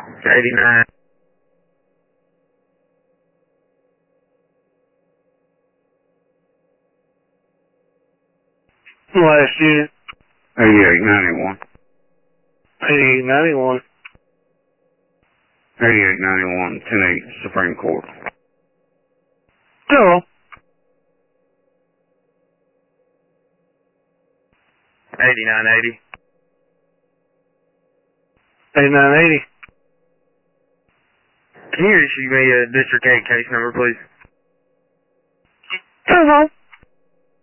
89. Last unit. 8891. 8891. 8891, 10-8, Supreme Court. Hello. 8980. 8980. Can you issue me a District 8 case number, please? Hello.